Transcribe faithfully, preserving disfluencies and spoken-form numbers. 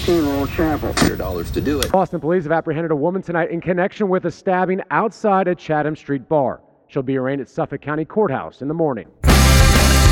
Funeral Chapel. one hundred dollars to do it. Boston police have apprehended a woman tonight in connection with a stabbing outside a Chatham Street bar. She'll be arraigned at Suffolk County Courthouse in the morning.